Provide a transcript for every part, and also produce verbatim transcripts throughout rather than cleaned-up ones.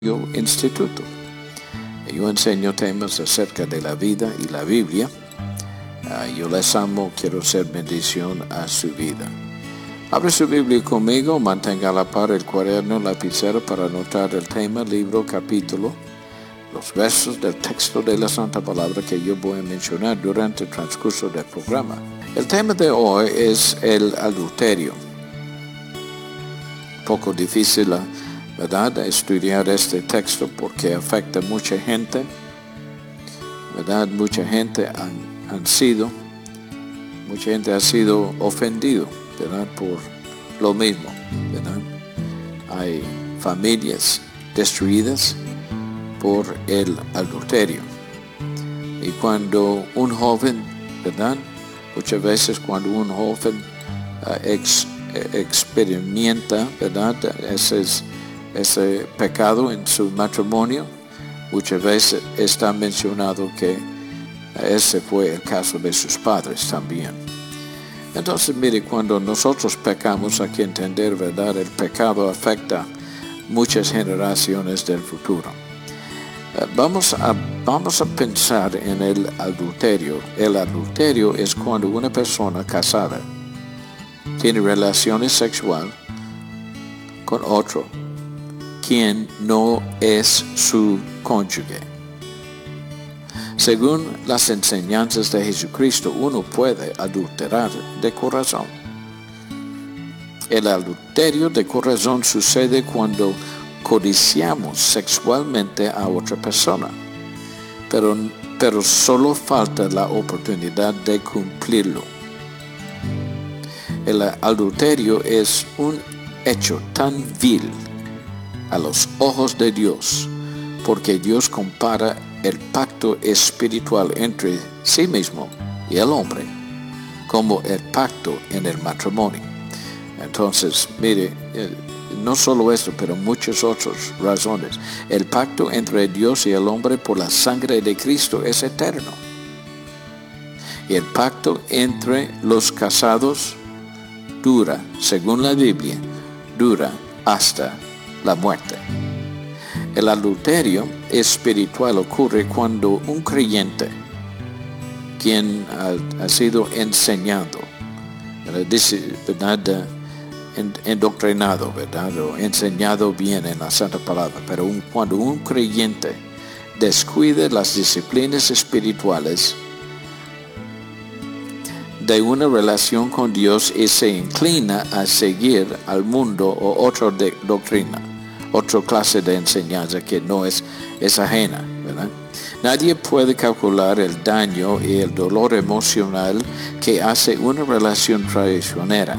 Instituto. Yo enseño temas acerca de la vida y la Biblia. Uh, yo les amo, quiero ser bendición a su vida. Abre su Biblia conmigo, mantenga a la par el cuaderno, lapicero para anotar el tema, libro, capítulo, los versos del texto de la Santa Palabra que yo voy a mencionar durante el transcurso del programa. El tema de hoy es el adulterio. Poco difícil, ¿verdad?, estudiar este texto porque afecta a mucha gente, ¿verdad? Mucha gente han, han sido, mucha gente ha sido ofendido, ¿verdad?, por lo mismo, ¿verdad? Hay familias destruidas por el adulterio. Y cuando un joven, ¿verdad?, muchas veces cuando un joven uh, ex, experimenta, ¿verdad?, ese es ese pecado en su matrimonio, muchas veces está mencionado que ese fue el caso de sus padres también. Entonces, mire, cuando nosotros pecamos hay que entender, ¿verdad?, el pecado afecta muchas generaciones del futuro. Vamos a, vamos a pensar en el adulterio. El adulterio es cuando una persona casada tiene relaciones sexuales con otro quien no es su cónyuge. Según las enseñanzas de Jesucristo, uno puede adulterar de corazón. El adulterio de corazón sucede cuando codiciamos sexualmente a otra persona, pero, pero solo falta la oportunidad de cumplirlo. El adulterio es un hecho tan vil a los ojos de Dios, porque Dios compara el pacto espiritual entre sí mismo y el hombre como el pacto en el matrimonio. Entonces, mire, no solo esto, pero muchas otras razones. El pacto entre Dios y el hombre por la sangre de Cristo es eterno. Y el pacto entre los casados dura, según la Biblia, dura hasta la muerte. El adulterio espiritual ocurre cuando un creyente, quien ha, ha sido enseñado, ¿verdad?, endoctrinado, ¿verdad?, o enseñado bien en la Santa Palabra, pero un, cuando un creyente descuida las disciplinas espirituales de una relación con Dios y se inclina a seguir al mundo o otra de, doctrina, otra clase de enseñanza que no es, es ajena, ¿verdad? Nadie puede calcular el daño y el dolor emocional que hace una relación traicionera.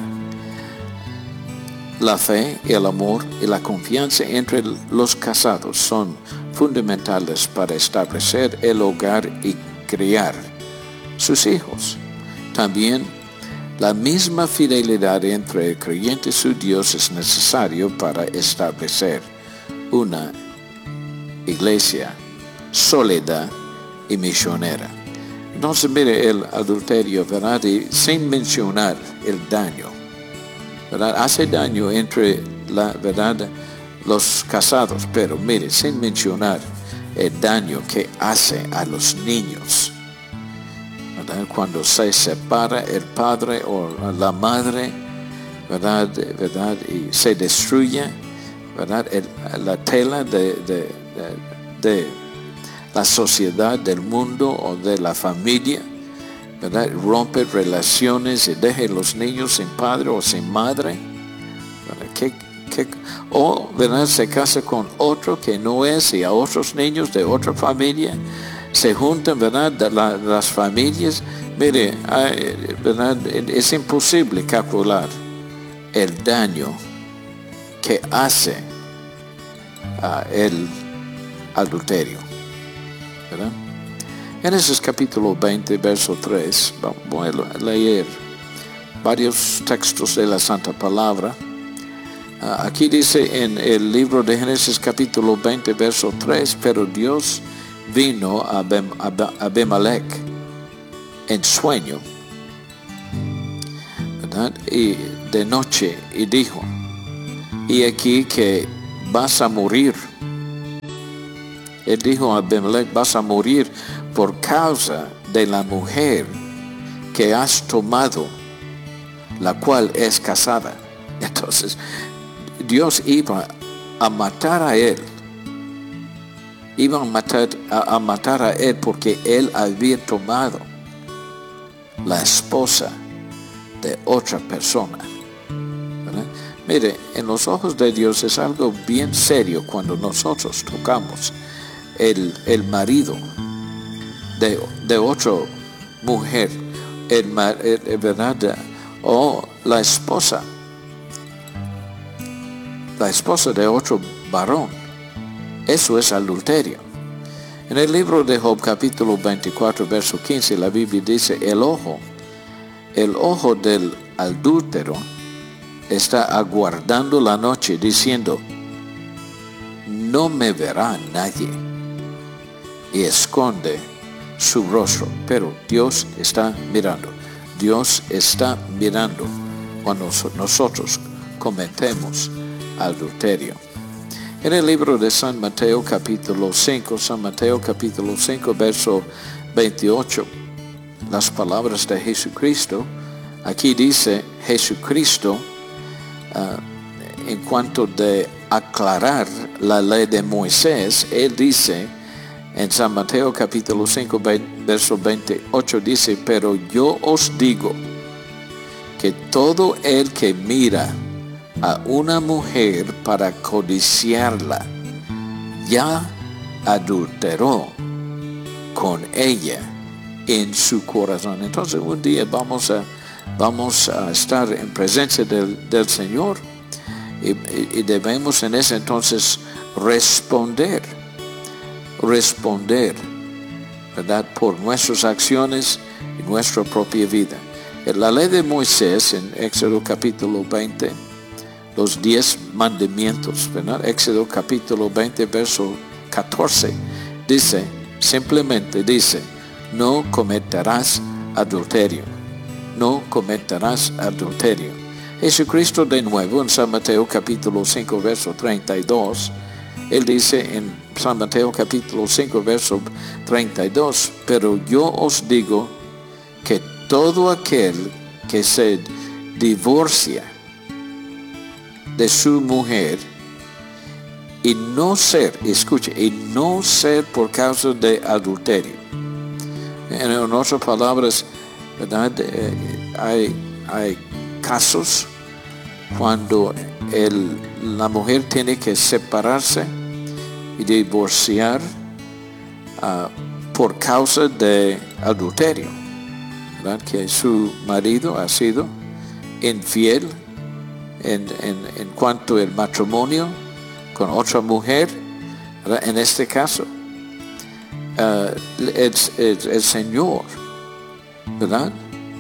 La fe, el amor y la confianza entre los casados son fundamentales para establecer el hogar y criar sus hijos. También la misma fidelidad entre el creyente y su Dios es necesario para establecer una iglesia sólida y misionera. Entonces, mire, el adulterio, ¿verdad?, y sin mencionar el daño, ¿verdad?, hace daño entre la verdad los casados, pero mire, sin mencionar el daño que hace a los niños, ¿verdad?, cuando se separa el padre o la madre, ¿verdad?, ¿verdad?, y se destruye, ¿verdad?, el, la tela de, de, de, de la sociedad, del mundo o de la familia, ¿verdad?, rompe relaciones y deja a los niños sin padre o sin madre, ¿verdad?, ¿Qué, qué, o ¿verdad?, se casa con otro que no es, y a otros niños de otra familia se juntan, ¿verdad?, de la, las familias. Mire, hay, ¿verdad?, es imposible calcular el daño que hace uh, el adulterio, ¿verdad? Génesis capítulo veinte, verso tres, voy a leer varios textos de la Santa Palabra. Uh, aquí dice en el libro de Génesis capítulo veinte, verso tres, pero Dios vino a Abimelech en sueño, ¿verdad?, y de noche, y dijo: y aquí que vas a morir, Él dijo a Abimelech, vas a morir por causa de la mujer que has tomado, la cual es casada. Entonces, Dios iba a matar a él. Iba a matar a, a matar a él porque él había tomado la esposa de otra persona. ¿Verdad? Mire, en los ojos de Dios es algo bien serio cuando nosotros tocamos el, el marido de, de otra mujer, el, el, ¿verdad? O la esposa, la esposa de otro varón. Eso es adulterio. En el libro de Job, capítulo veinticuatro, verso quince, la Biblia dice, el ojo, el ojo del adúltero está aguardando la noche, diciendo, no me verá nadie, y esconde su rostro. Pero Dios está mirando. Dios está mirando cuando nosotros cometemos adulterio. En el libro de San Mateo capítulo cinco, San Mateo capítulo cinco, verso veintiocho, las palabras de Jesucristo, aquí dice Jesucristo, uh, en cuanto de aclarar la ley de Moisés, él dice, en San Mateo capítulo cinco, verso veintiocho, dice, pero yo os digo que todo el que mira a una mujer para codiciarla, ya adulteró con ella en su corazón. Entonces un día vamos a, vamos a estar en presencia del, del Señor y, y debemos en ese entonces responder, responder, ¿verdad? Por nuestras acciones y nuestra propia vida. En la ley de Moisés, en Éxodo capítulo veinte, los diez mandamientos, ¿verdad? Éxodo capítulo veinte, verso catorce, dice, simplemente dice, no cometerás adulterio, no cometerás adulterio. Jesucristo de nuevo en San Mateo capítulo cinco, verso treinta y dos, él dice en San Mateo capítulo cinco, verso treinta y dos, pero yo os digo que todo aquel que se divorcia de su mujer y no ser, escuche, y no ser por causa de adulterio. En otras palabras, ¿verdad? Eh, hay, hay casos cuando el, la mujer tiene que separarse y divorciar uh, por causa de adulterio, ¿verdad? Que su marido ha sido infiel En, en, en cuanto al matrimonio con otra mujer, ¿verdad? En este caso, uh, el, el, el Señor, ¿verdad?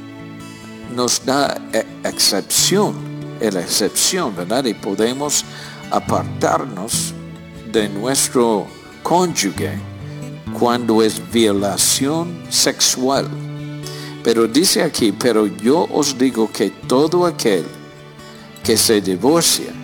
Nos da excepción, la excepción, ¿verdad? Y podemos apartarnos de nuestro cónyuge cuando es violación sexual. Pero dice aquí, pero yo os digo que todo aquel que se divorcia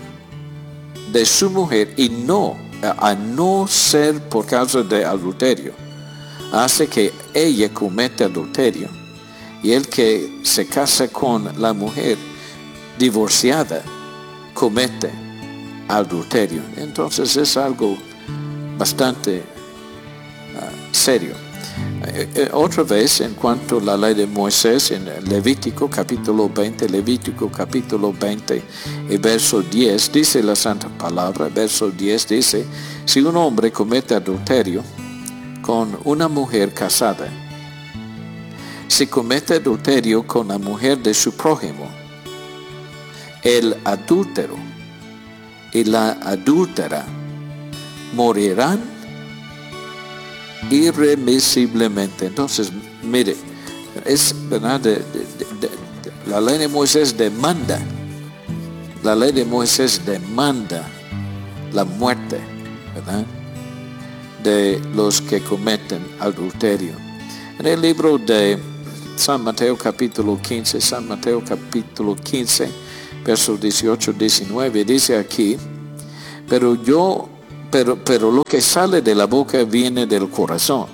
de su mujer y no, a no ser por causa de adulterio, hace que ella cometa adulterio, y el que se casa con la mujer divorciada comete adulterio. Entonces es algo bastante uh, serio. Eh, otra vez, en cuanto a la ley de Moisés, en Levítico capítulo veinte, Levítico capítulo veinte y verso diez, dice la Santa Palabra, verso diez dice, si un hombre comete adulterio con una mujer casada, si comete adulterio con la mujer de su prójimo, el adúltero y la adúltera morirán irremisiblemente. Entonces, mire, es verdad, de, de, de, de, la ley de Moisés demanda, la ley de Moisés demanda la muerte, ¿verdad?, de los que cometen adulterio. En el libro de San Mateo capítulo quince, San Mateo capítulo quince, versos dieciocho a diecinueve, dice aquí, pero yo pero, pero lo que sale de la boca viene del corazón.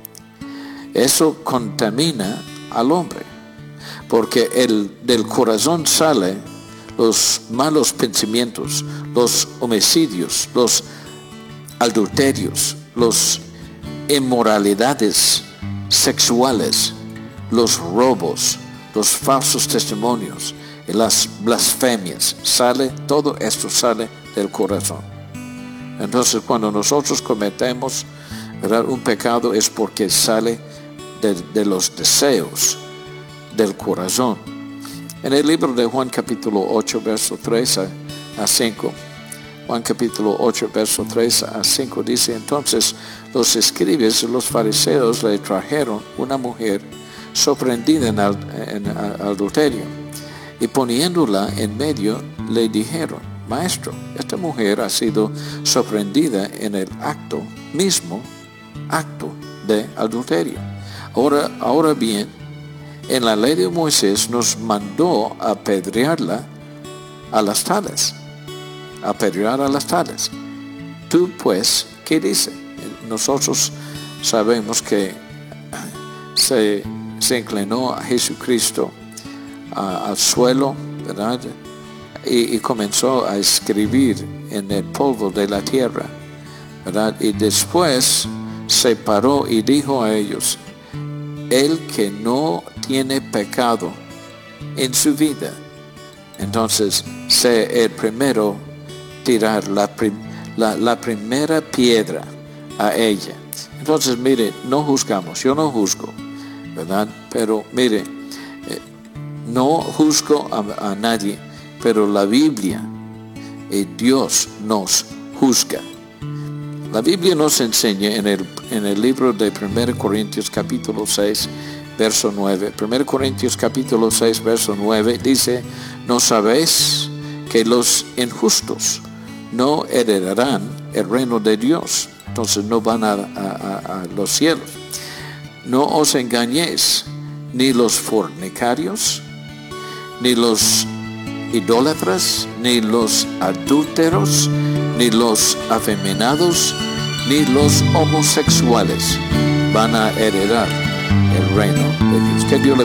Eso contamina al hombre, porque el, del corazón sale los malos pensamientos, los homicidios, los adulterios, los inmoralidades sexuales, los robos, los falsos testimonios y las blasfemias. Sale, todo esto sale del corazón. Entonces, cuando nosotros cometemos, ¿verdad?, un pecado, es porque sale de, de los deseos del corazón. En el libro de Juan capítulo ocho, verso tres a cinco, Juan capítulo ocho, verso tres a cinco dice: entonces los escribas y los fariseos le trajeron una mujer sorprendida en, al, en adulterio, y poniéndola en medio le dijeron: Maestro, esta mujer ha sido sorprendida en el acto mismo, acto de adulterio. Ahora, ahora bien, en la ley de Moisés nos mandó apedrearla a las tablas, apedrear a las tablas. Tú pues, ¿qué dice? Nosotros sabemos que se, se inclinó a Jesucristo a, al suelo, ¿verdad? Y, y comenzó a escribir en el polvo de la tierra, ¿verdad? Y después se paró y dijo a ellos: el que no tiene pecado en su vida, entonces sea el primero tirar la, prim, la, la primera piedra a ella. Entonces, mire, no juzgamos, yo no juzgo, ¿verdad? Pero mire, eh, no juzgo a, a nadie, pero la Biblia y Dios nos juzga. La Biblia nos enseña en el, en el libro de primera Corintios capítulo seis, verso nueve. primera Corintios capítulo seis, verso nueve dice: ¿no sabéis que los injustos no heredarán el reino de Dios? Entonces no van a, a, a los cielos. No os engañéis, ni los fornicarios, ni los idólatras, ni los adúlteros, ni los afeminados, ni los homosexuales van a heredar el reino de Dios. Que Dios le